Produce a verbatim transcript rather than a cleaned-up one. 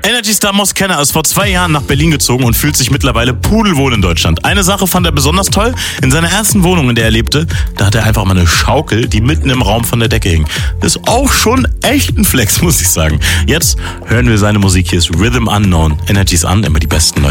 Energy-Star Moss Kenner ist vor zwei Jahren nach Berlin gezogen und fühlt sich mittlerweile pudelwohl in Deutschland. Eine Sache fand er besonders toll. In seiner ersten Wohnung, in der er lebte, da hat er einfach mal eine Schaukel, die mitten im Raum von der Decke hing. Das ist auch schon echt ein Flex, muss ich sagen. Jetzt hören wir seine Musik. Hier ist Rhythm Unknown. Energy's an, immer die besten Leute.